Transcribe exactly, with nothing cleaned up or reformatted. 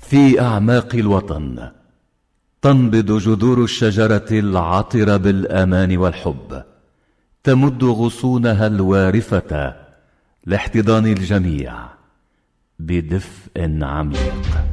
في أعماق الوطن تنبض جذور الشجرة العطرة بالأمان والحب، تمد غصونها الوارفة لاحتضان الجميع بدفء عميق.